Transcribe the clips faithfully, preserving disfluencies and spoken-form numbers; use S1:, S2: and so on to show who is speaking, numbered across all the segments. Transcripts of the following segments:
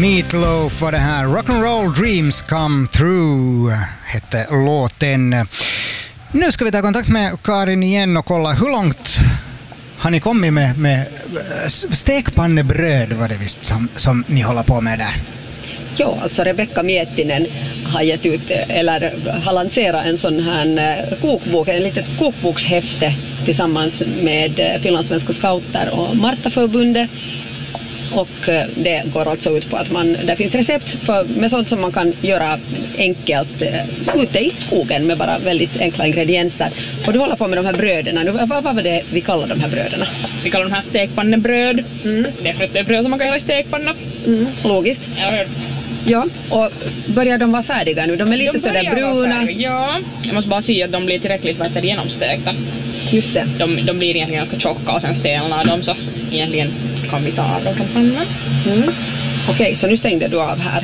S1: Meatloaf var det här. Rock'n'roll dreams come through hette låten. Nu ska vi ta kontakt med Karin igen och kolla hur långt har ni kommit med, med stekpannebröd var det visst som, som ni håller på med där.
S2: Jo, alltså Rebecca Miettinen har gett ut eller har lanserat en sån här kokbok, en litet kokbokshäfte tillsammans med Finlandssvenska scouter och Martaförbundet. Och det går alltså ut på att man, det finns recept för, med sånt som man kan göra enkelt ute i skogen med bara väldigt enkla ingredienser. Och du håller på med de här bröderna. Nu, vad, vad var det vi kallar de här bröderna?
S3: Vi kallar de här stekpannebröd. Mm. Det är för att det är bröd som man kan göra i stekpanna.
S2: Mm. Logiskt.
S3: Ja,
S2: ja, och börjar de vara färdiga nu? De är lite de sådär bruna.
S3: Ja, jag måste bara säga att de blir tillräckligt vatten genomstekta.
S2: Just det.
S3: De, de blir egentligen ganska tjocka och sen stelnar de så egentligen kan vi ta av dem från pannan.
S2: Mm. Okej, okay, så nu stängde du av här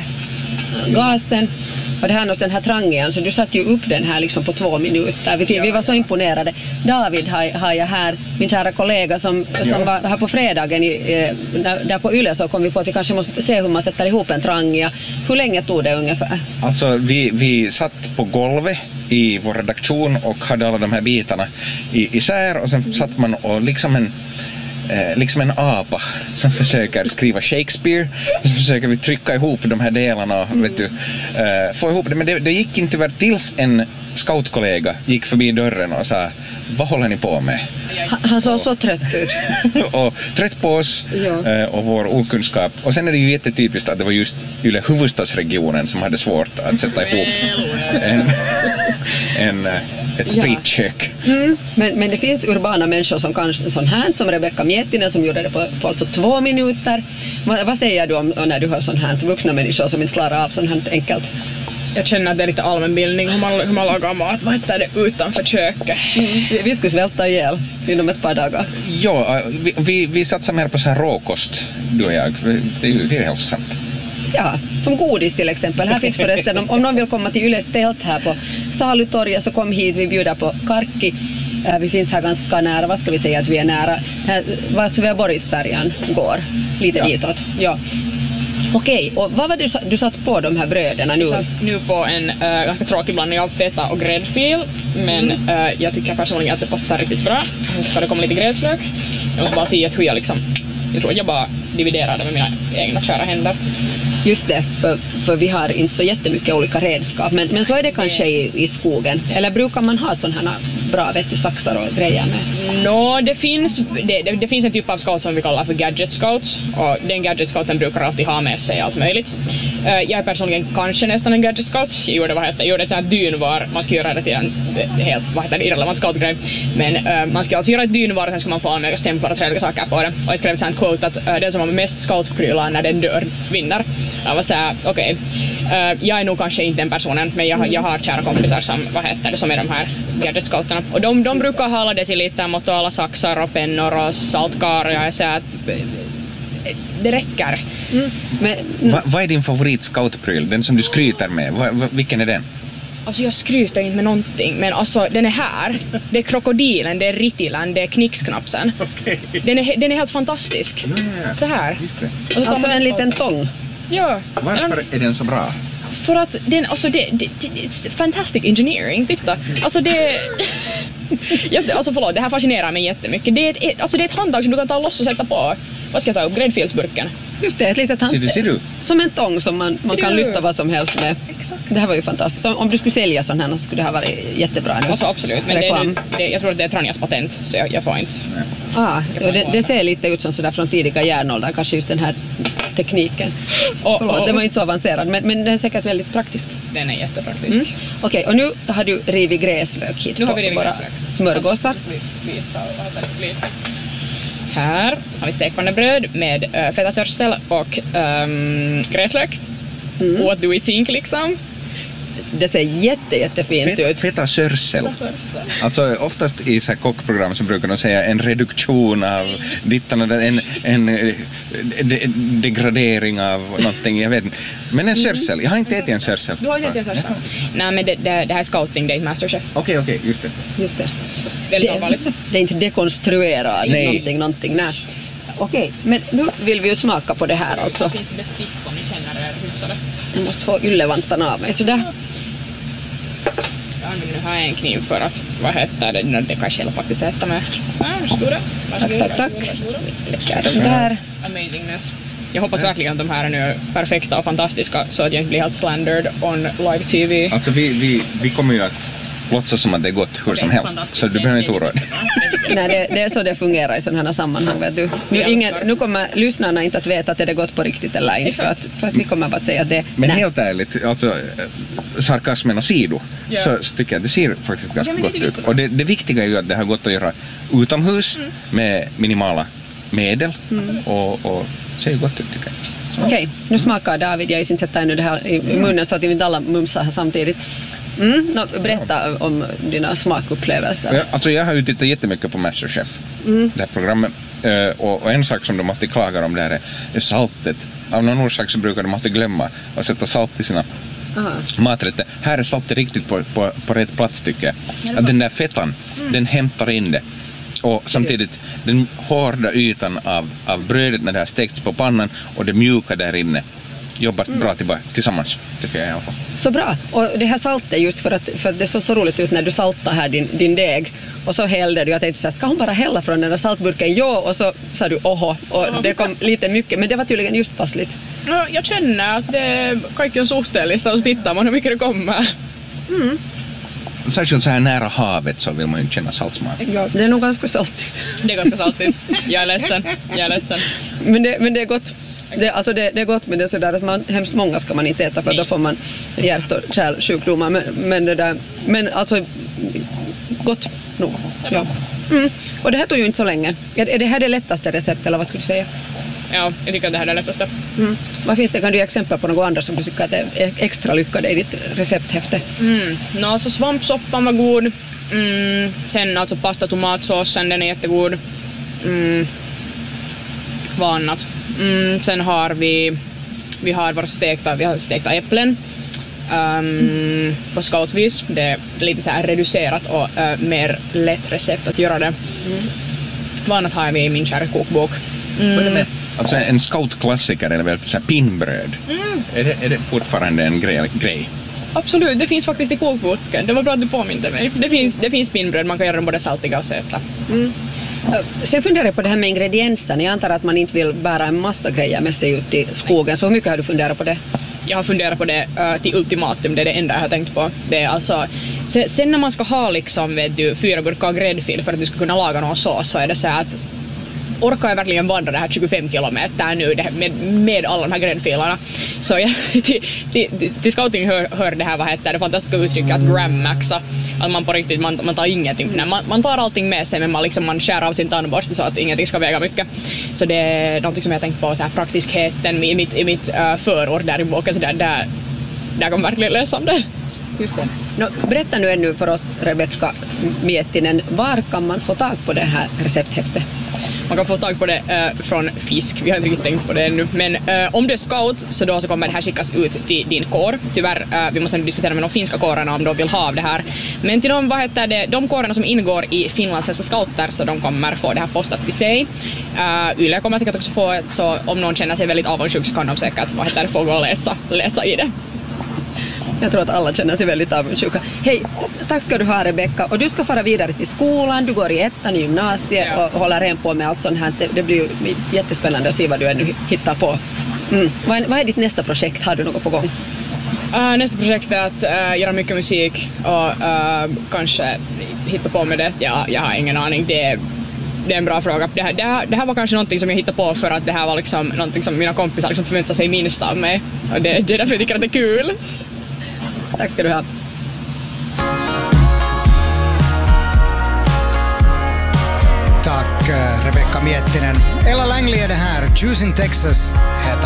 S2: gasen. Och det här den här trangen, så du satte ju upp den här liksom på två minuter. Vi, ja, vi var så imponerade. David har, har jag här, min kära kollega som, ja. som var här på fredagen i, där, där på Yle, så kom vi på att vi kanske måste se hur man sätter ihop en trangia. Hur länge tog det ungefär?
S4: Alltså vi, vi satt på golvet i vår redaktion och hade alla de här bitarna i, isär och sen satt man och liksom en Eh, liksom en apa som försöker skriva Shakespeare, så försöker vi trycka ihop de här delarna och vet du, eh, få ihop det, men det, det gick inte väl tills en scoutkollega gick förbi dörren och sa, vad håller ni på med?
S2: Han, han såg så trött ut.
S4: och trött på oss ja. eh, och vår okunskap. Och sen är det ju jättetypiskt att det var just Yle huvudstadsregionen som hade svårt att sätta ihop en, en ett streetkök.
S2: Ja. Mm. Men, men det finns urbana människor som kan sån här, som Rebecca Miettinen som gjorde det på, på alltså två minuter. Vad, vad säger du om när du hör sån här vuxna människor som inte klarar av sån här enkelt?
S3: Jag känner att det är lite allmänbildning hur man, hur man lagar mat. Vad heter det utanför köket?
S2: Mm. Vi, vi skulle svälta ihjäl inom ett par dagar.
S4: Ja, vi, vi, vi satsar mer på så här råkost, du och jag. Det är ju hälsosamt.
S2: Ja, som godis till exempel. Här finns förresten, om, om någon vill komma till Yles tält här på Salutorget, så kom hit, vi bjuder på karkki. Vi finns här ganska nära, vad ska vi säga att vi är nära? Här, vad Sveaborgsfärjan går, lite ja. ditåt. Ja. Okej, och vad var det du, du satt på de här bröderna nu?
S3: Jag satt nu på en äh, ganska tråkig blandning av feta och gräddfil, men mm. äh, jag tycker personligen att det passar riktigt bra. Så ska det komma lite gräslök. Jag måste bara säga att hur jag liksom, jag tror att jag bara dividerar det med mina egna kära händer.
S2: Just det, för, för vi har inte så jättemycket olika redskap, men, men så är det kanske i, i skogen. Eller brukar man ha sådana här bra vet du, saxar och grejer med?
S3: Nå, no, det finns det, det, det finns en typ av scout som vi kallar för gadget scout, och den gadget scouten brukar alltid ha med sig allt möjligt. Uh, jag är personligen kanske nästan en gadget scout. Jag gjorde, vad heter, jag gjorde ett sånt här dynvar, man ska göra det till en helt, vad heter det, irrelevant scoutgrej, men uh, man ska alltså göra ett dynvar och sen ska man få använda stämplar och trevliga saker på det. Och jag skrev ett sånt quote att uh, den som har mest scoutprylar när den dör vinner. Jag var såhär, okej, okay. uh, jag är nog kanske inte den personen, men jag, jag har kära kompisar som, vad heter det, som är de här gadget-scouterna. Och de, de brukar ha alla decilitermått och alla saxar och pennor och saltkar, och jag säger att det räcker.
S2: Mm. Men,
S4: mm. Va, vad är din favorit-scoutpryl? Den som du skryter med? Va, va, vilken är den?
S3: Alltså jag skryter inte med någonting, men alltså den är här. Det är krokodilen, det är ritilan, det är knicksknapsen. Okay. Den, är, den är helt fantastisk.
S4: Yeah.
S3: Så här.
S2: Alltså, alltså en liten tång.
S3: Ja.
S4: Varför är den så bra?
S3: För att den, alltså det, det, det it's fantastic engineering, titta. Alltså det, jag, alltså förlåt, det här fascinerar mig jättemycket. Det är ett, alltså det är ett handtag som du kan ta loss och sätta på. Vad ska jag ta upp? Gräddfilsburken.
S2: Just det, ett litet handtag.
S4: Ser du?
S2: Som en tång som man, man kan lyfta vad som helst med.
S3: Exakt.
S2: Det här var ju fantastiskt. Om, om du skulle sälja sån här så skulle det här vara jättebra nu.
S3: Alltså absolut, men det är nu, det, jag tror att det är Tranjas patent, så jag, jag får inte.
S2: Ah, jag det, det ser lite ut som sådär från tidiga järnåldern, kanske just den här tekniken. Och, och, och, den var inte så avancerad, men, men den är säkert väldigt praktisk.
S3: Den är jättepraktisk.
S2: Mm. Okej, okay, och nu har du rivit gräslök hit
S3: nu
S2: på
S3: har vi
S2: våra
S3: gräslök.
S2: smörgåsar.
S3: Här har vi stekpannebröd med uh, fetasörsel och um, gräslök. Mm. What do we think liksom?
S2: Det ser jätte, jättefint
S4: Fet,
S2: ut.
S4: Fetasörsel. Alltså oftast i så här kockprogram så brukar de säga en reduktion av dittan och en, en de, degradering av någonting, jag vet inte. Men en sörsel, jag har inte ätit en sörsel.
S3: Du har inte ätit en sörsel? Nej, men det, det, det här är scouting, det är Masterchef.
S4: Okej, okay, okej, okay, just det.
S2: Just det.
S3: Väldigt
S2: det,
S3: allvarligt.
S2: Det är inte dekonstruerat någonting, någonting. Nej. Okej, men nu vill vi ju smaka på det här alltså.
S3: Det finns bestick om ni händer är hyfsade.
S2: Jag måste få yllevantarna av mig sådär.
S3: Jag använder nu här en kniv för att, vad heter det, det kan jag själv faktiskt äta med. Så här, varsågoda.
S2: Tack, tack, tack. Läcker de där.
S3: Amazingness. Jag hoppas verkligen att de här är nu perfekta och fantastiska så att jag inte blir helt slandered on live T V.
S4: Alltså vi, vi, vi kommer ju att låtsas som att det är gott hur som helst, så du behöver inte oroa dig.
S2: Nej, det, det är så det fungerar i sådana här sammanhang. Vet du. Nu, ingen, nu kommer lyssnarna inte att veta att det är gott på riktigt eller inte, för att, för att vi kommer bara att säga att det...
S4: Men
S2: nej.
S4: helt ärligt, alltså sarkasmen och sido,
S3: Ja.
S4: så, så tycker jag att det ser faktiskt ganska
S3: Ja, men det
S4: gott
S3: är
S4: ut.
S3: lite
S4: Och det, det viktiga är ju att det har gått att göra utomhus mm. med minimala medel mm. och, och ser ju gott ut tycker jag.
S2: Okej, okay, nu smakar David. Jag har inte sett ännu det här i munnen så att vi inte alla mumsar här samtidigt. Mm, no, berätta om dina smakupplevelser.
S4: Ja, alltså jag har ju tittat jättemycket på MasterChef, mm. det här programmet. Uh, och, och en sak som de alltid klagar om där är, är saltet. Av någon orsak så brukar de alltid glömma att sätta salt i sina Aha. maträtter. Här är saltet riktigt på, på, på rätt plats tycker jag. Att den där fettan, mm. den hämtar in det. Och samtidigt den hårda ytan av, av brödet när det har stekts på pannan och det mjuka där inne jobbar mm. bra tillbaka, tillsammans tycker jag i alla fall.
S2: Så bra. Och det här saltet just för att, för att det såg så roligt ut när du saltar här din, din deg och så hällde du. Jag tänkte så här, ska hon bara hälla från den där saltburken? Ja, och så sa du oho och det kom lite mycket, men det var tydligen just passligt.
S3: Ja, jag känner att det är kaikki on suhteellista och så tittar man hur mycket det kommer.
S2: Mm.
S4: Särskilt så här nära havet så vill man ju inte känna saltsmak.
S2: Ja, det är nog ganska saltigt.
S3: Det är ganska saltigt. Jag är ledsen. Jag är ledsen.
S2: Men det, men det är gott. Det, alltså det, det är gott, men det är sådär att man, hemskt många ska man inte äta för då får man hjärt- och kärlsjukdomar. Men, men, det där, men alltså gott nog. Ja. Mm. Och det här tog ju inte så länge. Är, är det här det lättaste receptet eller vad skulle du säga?
S3: Ja, jag tycker att det här är det lättaste.
S2: Mm. Vad finns det? Kan du ge exempel på något andra som du tycker att är extra lyckade i ditt recepthäfte?
S3: Mm. No, alltså svampsoppan var god. Mm. Sen alltså pasta tomatsåsen, den är jättegod. Mm. Vad annat? Mm. Sen har vi vi har våra stekta, vi har stekta äpplen. Um, mm. På scoutvis. Det är lite så här reducerat och uh, mer lätt recept att göra det. Mm. Vad annat har vi i min kära kokbok? Mm.
S4: Alltså en scoutklassiker är väl så här pinnbröd. Mm. Är, det, är det fortfarande en grej, grej?
S3: Absolut, det finns faktiskt i kokboken. Det var bra att du påminde mig. Det finns, det finns pinnbröd, man kan göra dem både saltiga och söta. Mm.
S2: Sen funderar jag på det här med ingredienserna. Jag antar att man inte vill bära en massa grejer med sig ut i skogen. Så hur mycket har du funderat på det?
S3: Jag har funderat på det uh, till ultimatum, det är det enda jag har tänkt på. Det är alltså, sen, sen när man ska ha liksom, vet du, fyra burkar gräddfil för att du ska kunna laga någon sås, så är det så att orkar jag verkligen vandra det här tjugofem kilometer nu det, med, med alla de här gräddfilarna. Så jag, till, till, till scouting hör, hör det här, vad heter det fantastiska uttrycket att grammaxa. Att man på riktigt, man, man tar ingenting. Nej, man, man tar allting med sig men man, liksom, man skär av sin tandborste så att ingenting ska väga mycket. Så det är något som jag tänkt på, så här, praktiskheten i mitt, i mitt uh, förord där i boken. Så där, där, där kan verkligen läsa om det.
S2: Just det. No, berätta nu ännu för oss, Rebecka Miettinen, var kan man få tag på det här recepthäftet?
S3: Man kan få tag på det äh, från fisk, vi har inte riktigt tänkt på det ännu. Men äh, om du är scout så då så kommer det här skickas ut till din kår. Tyvärr, äh, vi måste diskutera med de finska kårerna om de vill ha det här. Men till de, vad heter det, de kårerna som ingår i Finlands svenska scouter så de kommer få det här postat till sig. Äh, Yle kommer säkert också få ett, så om någon känner sig väldigt avundsjuk så kan de säkert, vad heter det, få gå och läsa, läsa i det.
S2: Jag tror att alla känner sig väldigt avundsjuka. Hej, tack ska du ha Rebecka. Och du ska fara vidare till skolan, du går i ettan i gymnasiet ja. och håller ren på med allt sånt här. Det, det blir ju jättespännande att se vad du ännu hittar på. Mm. Vad, är, vad är ditt nästa projekt? Har du något på gång?
S3: Uh, nästa projekt är att uh, göra mycket musik och uh, kanske hitta på med det. Ja, jag har ingen aning. Det Det är en bra fråga. Det här, det, här, det här var kanske någonting som jag hittade på för att det här var liksom någonting som mina kompisar liksom förväntade sig minst av mig. Och det, det är därför jag tycker att det är kul.
S2: Tack ska du ha.
S1: Tack Rebecka Miettinen. Ella Langley är det här. Choosing Texas heter